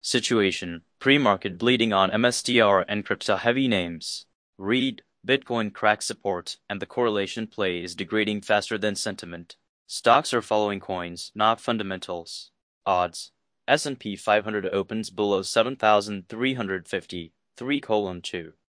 Situation: pre-market bleeding on MSTR and crypto-heavy names. Read: Bitcoin cracks support, and the correlation play is degrading faster than sentiment. Stocks are following coins, not fundamentals. Odds: S&P 500 opens below 7,350, 3:2.